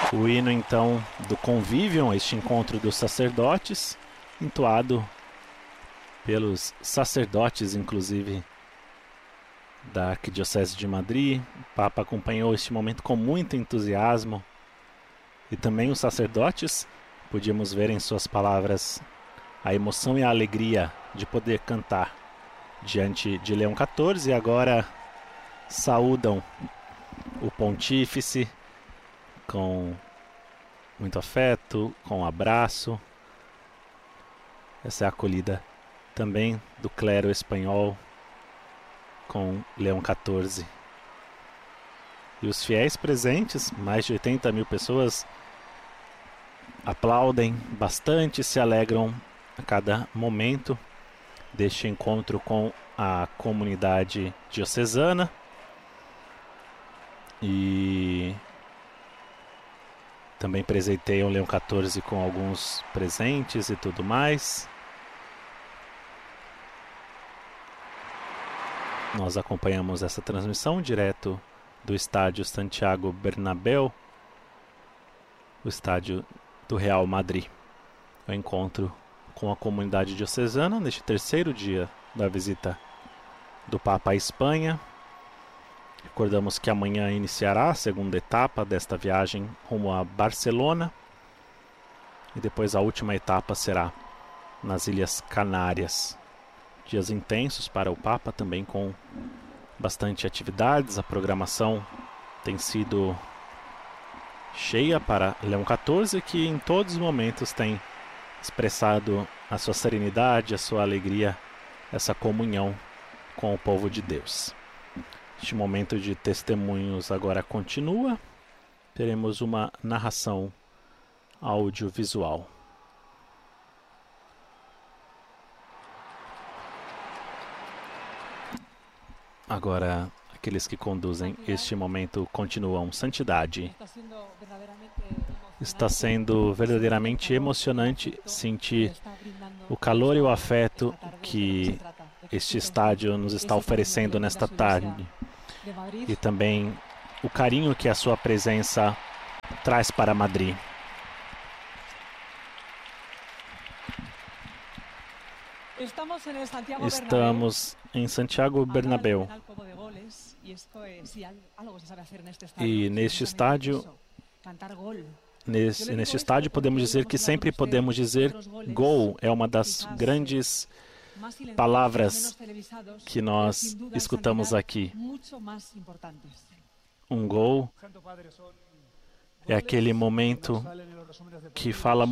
O hino, então, do Convivium, este encontro dos sacerdotes, entoado pelos sacerdotes, inclusive, da Arquidiocese de Madrid. O Papa acompanhou este momento com muito entusiasmo. E também os sacerdotes, podíamos ver em suas palavras a emoção e a alegria de poder cantar diante de Leão XIV. E agora saúdam o pontífice com muito afeto, com um abraço. Essa é a acolhida também do clero espanhol com Leão XIV. E os fiéis presentes, mais de 80 mil pessoas, aplaudem bastante, se alegram a cada momento deste encontro com a comunidade diocesana. E também presenteiam Leão XIV com alguns presentes e tudo mais. Nós acompanhamos essa transmissão direto do estádio Santiago Bernabéu, o estádio do Real Madrid. O encontro com a comunidade diocesana neste terceiro dia da visita do Papa à Espanha. Recordamos que amanhã iniciará a segunda etapa desta viagem rumo a Barcelona. E depois a última etapa será nas Ilhas Canárias. Dias intensos para o Papa, também com bastante atividades. A programação tem sido cheia para Leão XIV, que em todos os momentos tem expressado a sua serenidade, a sua alegria, essa comunhão com o povo de Deus. Este momento de testemunhos agora continua. Teremos uma narração audiovisual. Agora, aqueles que conduzem este momento continuam. Santidade. Está sendo verdadeiramente emocionante sentir o calor e o afeto que este estádio nos está oferecendo nesta tarde. E também o carinho que a sua presença traz para Madrid. Estamos em Santiago Bernabéu. E neste estádio, neste estádio podemos dizer que sempre podemos dizer gol. É uma das grandes palavras que nós escutamos aqui. Um gol é aquele momento que fala